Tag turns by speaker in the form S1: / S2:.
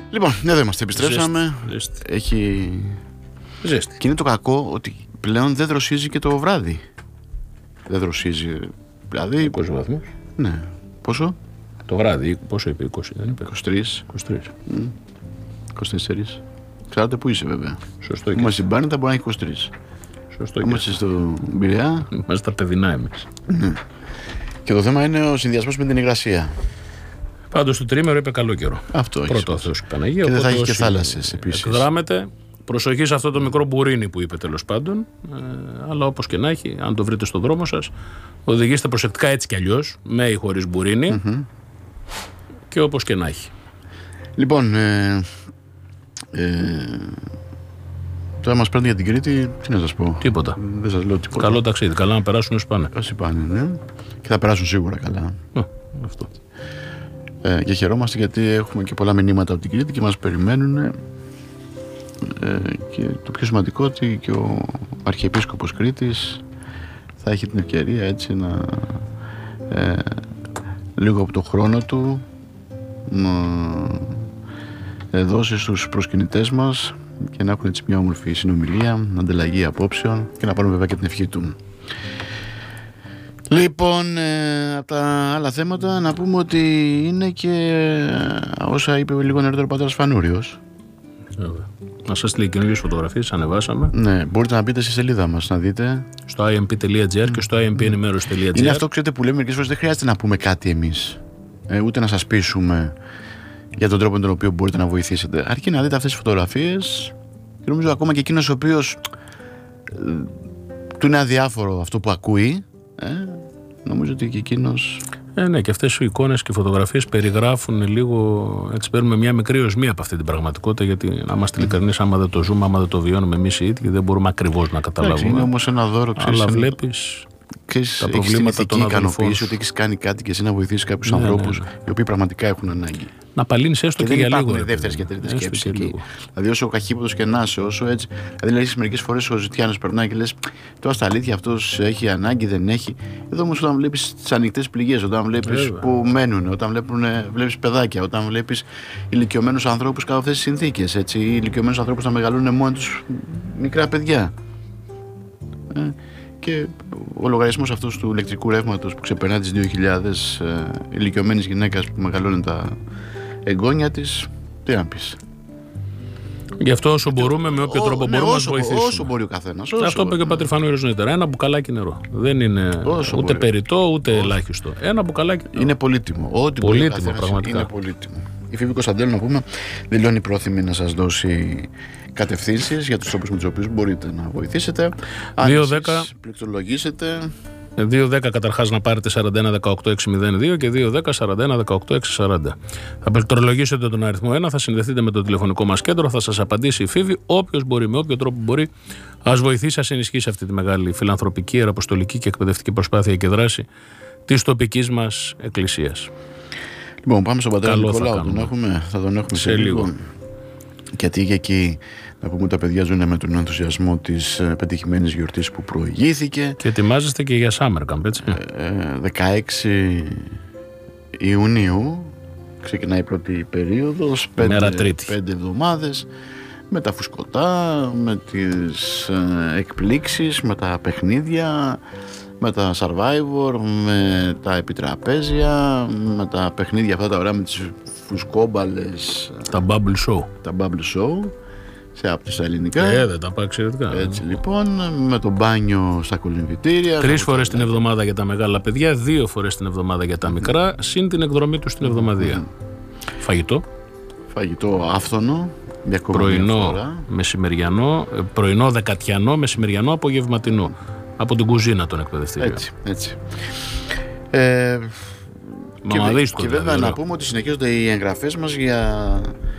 S1: Λοιπόν, εδώ είμαστε, επιστρέψαμε.
S2: Ζέστη.
S1: Έχει
S2: Ζέστη.
S1: Και είναι το κακό ότι πλέον δεν δροσίζει και το βράδυ. Δεν δροσίζει. Δηλαδή.
S2: 20 βαθμούς.
S1: Ναι. Πόσο?
S2: Το βράδυ, πόσο είπε, 20, δεν είπε.
S1: 23.
S2: 23.
S1: 24. Ξέρετε που είσαι, βέβαια.
S2: Σωστό.
S1: Είμαστε στην Πάρνητα, μπορεί να έχει 23.
S2: Σωστό.
S1: Είμαστε στο Πειραιά.
S2: Είμαστε τα παιδινά εμείς.
S1: Ναι. Και το θέμα είναι ο συνδυασμός με την υγρασία.
S2: Πάντως το τρίμερο είπε καλό καιρό.
S1: Αυτό έχει.
S2: Πρώτο Θεός και Παναγία.
S1: Και δεν θα έχει
S2: όσοι
S1: και θάλασσες επίσης.
S2: εκδράμεται. Προσοχή σε αυτό το μικρό μπουρίνι που είπε τέλος πάντων. Αλλά όπως και να έχει, αν το βρείτε στο δρόμο σας, οδηγήστε προσεκτικά έτσι κι αλλιώς, με ή χωρίς μπουρίνι. Και όπως και να έχει.
S1: Λοιπόν, τώρα μας παίρνει για την Κρήτη, τι να σας πω.
S2: Τίποτα.
S1: Δεν σας λέω τίποτα.
S2: Καλό ταξίδι. Καλά να περάσουν όσοι πάνε.
S1: Όσοι πάνε, ναι. Και θα περάσουν σίγουρα καλά.
S2: Αυτό.
S1: Και χαιρόμαστε γιατί έχουμε και πολλά μηνύματα από την Κρήτη και μας περιμένουν. Και το πιο σημαντικό ότι και ο Αρχιεπίσκοπος Κρήτης θα έχει την ευκαιρία έτσι να λίγο από το χρόνο του να δώσει στους προσκυνητές μας και να έχουν έτσι μια όμορφη συνομιλία, ανταλλαγή απόψεων και να πάρουν βέβαια και την ευχή του. Λοιπόν, από τα άλλα θέματα να πούμε ότι είναι και όσα είπε λίγο νωρίτερα ο πατέρας Φανούριος.
S2: Να σας στείλει καινούργιες φωτογραφίες, ανεβάσαμε.
S1: Ναι, μπορείτε να μπείτε στη σελίδα μας να δείτε.
S2: Στο imp.gr και στο impenημέρωση.gr.
S1: Είναι αυτό, ξέρετε, που λέμε μερικές φορές δεν χρειάζεται να πούμε κάτι εμείς. Ούτε να σας πείσουμε για τον τρόπο με τον οποίο μπορείτε να βοηθήσετε. Αρκεί να δείτε αυτές τις φωτογραφίες και νομίζω ακόμα και εκείνος ο οποίος του είναι αδιάφορο αυτό που ακούει, νομίζω ότι και εκείνος.
S2: Ναι, και αυτές οι εικόνες και οι φωτογραφίες περιγράφουν λίγο, έτσι παίρνουμε μια μικρή οσμία από αυτή την πραγματικότητα, γιατί να είμαστε ειλικρινείς, άμα δεν το ζούμε, άμα δεν το βιώνουμε εμείς οι ίδιοι, δεν μπορούμε ακριβώς να καταλάβουμε.
S1: Είναι όμως ένα δώρο, ξέρεις.
S2: Αλλά βλέπεις τα προβλήματα των αδελφών.
S1: Ότι έχεις κάνει κάτι και εσύ να βοηθήσεις κάποιους ανθρώπους οι οποίοι πραγματικά έχουν ανάγκη.
S2: Να παλύνεις έστω και για λίγο.
S1: Δεν υπάρχουν δεύτερες και τρίτες σκέψεις εκεί. Δηλαδή, όσο καχύποπτος και να είσαι, όσο έτσι. Δηλαδή, μερικές φορές ο Ζητιάνος περνάει και λες, τώρα στα αλήθεια αυτός έχει ανάγκη, δεν έχει. Εδώ όμως, όταν βλέπεις τις ανοιχτές πληγές, όταν βλέπεις που μένουν, όταν βλέπεις παιδάκια, όταν βλέπεις ηλικιωμένους ανθρώπους κάτω αυτές τις συνθήκες, έτσι, ή ηλικιωμένους ανθρώπους να μεγαλώνουν μόνοι τους μικρά παιδιά. Και ο λογαριασμός αυτός του ηλεκτρικού ρεύματος που ξεπερνά τις 2.000 ηλικιωμένης γυναίκας που μεγαλώνουν τα εγγόνια της, τι να πεις.
S2: Γι' αυτό όσο μπορούμε, με όποιο τρόπο μπορούμε να βοηθήσουμε.
S1: Όσο μπορεί ο καθένας.
S2: Αυτό είπε και ο πατήρ Φανούριος νωρίτερα. Ένα μπουκαλάκι νερό. Δεν είναι ούτε περιττό ούτε ελάχιστο. Ένα μπουκαλάκι νερό.
S1: Είναι πολύτιμο. Ό,τι
S2: πολύτιμο, πραγματικά.
S1: Είναι πολύτιμο. Η Φίβη Κωνσταντέλου, να πούμε, δηλώνει πρόθυμη να σας δώσει κατευθύνσεις για τους τρόπους με τους οποίους μπορείτε να βοηθήσετε. Αν εσείς πληκτρολογήσετε.
S2: 2-10 καταρχάς να πάρετε 41-18-602 και 2-10-41-18-640. Θα πληκτρολογήσετε τον αριθμό 1, θα συνδεθείτε με το τηλεφωνικό μας κέντρο, θα σας απαντήσει η Φίβη. Όποιος μπορεί, με όποιο τρόπο μπορεί, ας βοηθήσει, ας ενισχύσει αυτή τη μεγάλη φιλανθρωπική, ιεραποστολική και εκπαιδευτική προσπάθεια και δράση της τοπικής μας εκκλησίας.
S1: Λοιπόν, πάμε στον πατέρα Νικολάου. Θα τον έχουμε
S2: σε λίγο.
S1: Γιατί και εκεί να πούμε ότι τα παιδιά ζουν με τον ενθουσιασμό της πετυχημένης γιορτής που προηγήθηκε.
S2: Και ετοιμάζεστε και για Summer Camp, έτσι.
S1: 16 Ιουνίου ξεκινάει η πρώτη περίοδος, 5 εβδομάδες, με τα φουσκωτά, με τις εκπλήξεις, με τα παιχνίδια, με τα Survivor, με τα επιτραπέζια, με τα παιχνίδια αυτά τα ωραία, με τις φουσκόμπαλες,
S2: τα bubble show
S1: από τα ελληνικά.
S2: Δεν τα πάει εξαιρετικά.
S1: Έτσι λοιπόν, με το μπάνιο στα κολυμβητήρια.
S2: 3 φορές την εβδομάδα για τα μεγάλα παιδιά, 2 φορές την εβδομάδα για τα μικρά, συν την εκδρομή τους στην εβδομαδία. Φαγητό
S1: άφθονο,
S2: πρωινό, μεσημεριανό, πρωινό δεκατιανό, μεσημεριανό, απογευματινό. Από την κουζίνα των εκπαιδευτήριων.
S1: Έτσι. Και βέβαια να πούμε ότι συνεχίζονται οι εγγραφές μας για